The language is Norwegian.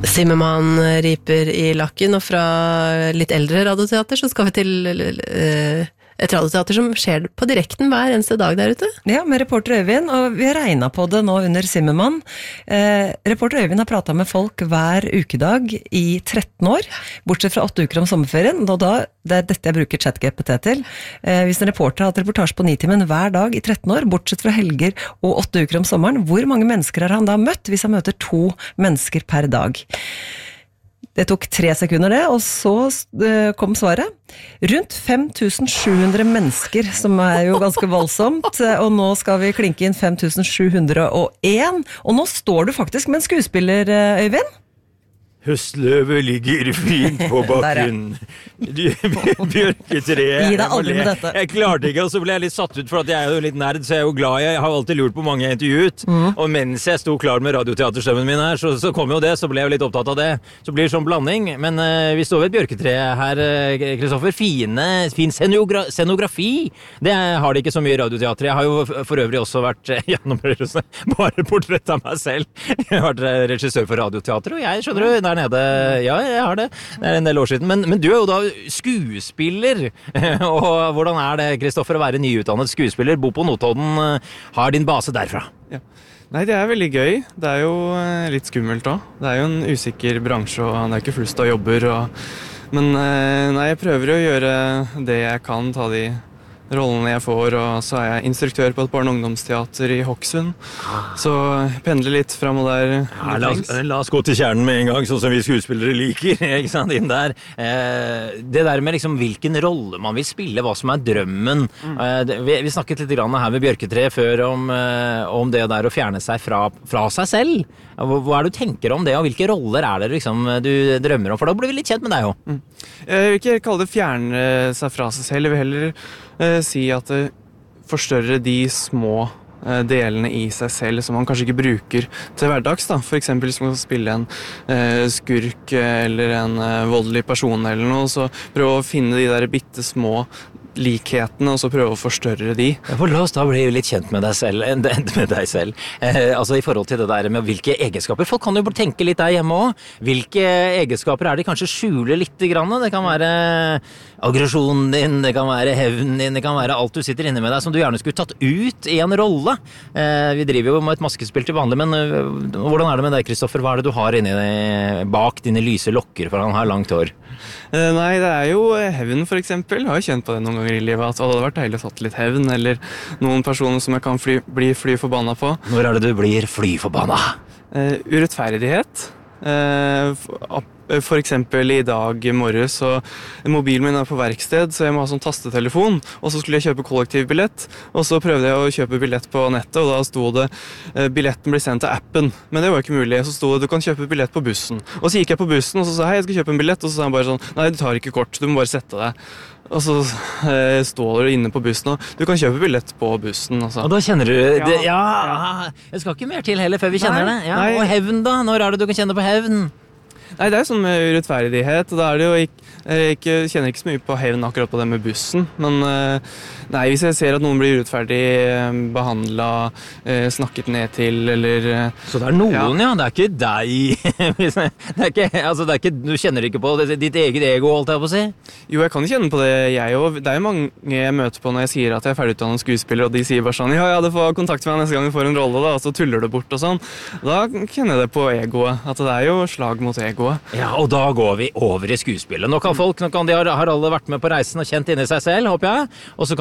Zimmermann riper i lakken, og fra litt eldre radioteater så skal vi til et radioteater som skjer på direkten hver eneste dag der ute. Ja, med reporter Øyvind, og vi har regnet på det nå under Zimmermann. Reporter Øyvind har pratet med folk hver ukedag i 13 år, bortsett fra 8 uker om sommerferien, og da, det er dette jeg bruker ChatGPT til. Hvis en reporter har hatt reportasje på Nitimen hver dag i 13 år, bortsett fra helger og 8 uker om sommeren, hvor mange mennesker har han da møtt hvis han møter 2 mennesker per dag? Det tok 3 sekunder det, og så kom svaret. Rundt 5700 mennesker, som er jo ganske voldsomt, og nå skal vi klinke inn 5701, og nå står du faktisk med en skuespiller, Øyvind. Høstløvet ligger fint på bakken. Bjørketreet. Gi deg aldri med dette. Jeg klarte ikke, og så ble jeg litt satt ut, for at jeg er jo litt nerd, så jeg er jo glad. Jeg har alltid lurt på mange jeg har intervjuet, og mens jeg sto klar med radioteaterstemmen min her, så kom jo det, så ble jeg jo litt opptatt av det. Så blir det sånn blanding, men vi står ved et bjørketre her, Kristoffer. Fin scenografi. Det har det ikke så mye i radioteater. Jeg har jo for øvrig også vært gjennom bare portrett av meg selv. Jeg har vært regissør for radioteater, og jeg skjønner jo nede. Ja, jeg har det. Det er en del år siden. Men du er jo da skuespiller. Og hvordan er det, Kristoffer, å være nyutdannet skuespiller? Bo på Notodden, har din base derfra? Ja. Nei, det er veldig gøy. Det er jo litt skummelt også. Det er jo en usikker bransje, og det er ikke flust av jobber. Men nei, jeg prøver å gjøre det jeg kan, ta de rollene jeg får, og så er jeg instruktør på et barne- og ungdomsteater i Hokksund. Så jeg pendler litt frem og der. Ja, la oss gå til kjernen med en gang, sånn som vi skuespillere liker, ikke sant, inn der. Det der med liksom hvilken rolle man vil spille, hva som er drømmen. Vi snakket litt grann her med Bjørketre før om det der å fjerne seg fra seg selv. Hva er det du tenker om det, og hvilke roller er det liksom du drømmer om? For da blir vi litt kjent med deg jo. Jeg vil ikke kalle det fjerne seg fra seg selv, jeg vil heller si at det forstørre de små delene i seg selv som man kanskje ikke bruker til hverdags da. For eksempel hvis man skal spille en skurk eller en voldelig person eller noe, så prøve å finne de der bitte små likhetene, og så prøve å forstørre de. For la oss da bli litt kjent med deg selv. Altså i forhold til det der med hvilke egenskaper. Folk kan jo bare tenke litt der hjemme også. Hvilke egenskaper er det kanskje skjuler litt grann? Det kan være aggresjonen din, det kan være hevnen din, det kan være alt du sitter inne med deg som du gjerne skulle tatt ut i en rolle. Vi driver jo med et maskespill til vanlig, men hvordan er det med deg, Kristoffer? Hva er det du har bak dine lyse lokker, for han har langt hår? Nei, det er jo hevn for eksempel. Jeg har jo kjent på det noen ganger i livet, at det hadde vært deilig å tatt litt hevn, eller noen personer som jeg kan bli fly forbanna på. Når er det du blir fly forbanna? Urettferdighet. For eksempel i dag morges, så mobilen min er på verksted, så jeg må ha sånn tastetelefon, og så skulle jeg kjøpe kollektivbillett, og så prøvde jeg å kjøpe billett på nettet, og da sto det billetten blir sendt til appen, men det var ikke mulig, så sto det du kan kjøpe billett på bussen, og så gikk jeg på bussen, og så sa hei, jeg skal kjøpe en billett, og så sa han bare sånn, nei, du tar ikke kort, du må bare sette deg. Og så står du inne på bussen, og du kan kjøpe billett på bussen. Altså. Og da kjenner du det, ja, jeg skal ikke mer til heller før vi kjenner det. Ja, og hevn da, når er det du kan kjenne på hevn? Nei, det er sånn med urettferdighet, og da er det jo jeg kjenner ikke så mye på hevn akkurat på det med bussen, men nei, hvis jeg ser at noen blir urettferdig behandlet, snakket ned til, eller... Så det er noen, ja, det er ikke deg, det er ikke, du kjenner ikke på ditt eget ego, holdt jeg på å si? Jo, jeg kan kjenne på det, jeg også. Det er jo mange jeg møter på når jeg sier at jeg er ferdigutdannet skuespiller, og de sier bare sånn, ja, du får kontakt med meg neste gang du får en rolle, da, og så tuller du bort og sånn. Da kjenner jeg det på egoet, at det er jo slag mot egoet. Ja, og da går vi over i skuespillet. Nå kan folk, har alle vært med på reisen og kjent inni seg selv, håper jeg. Og så kan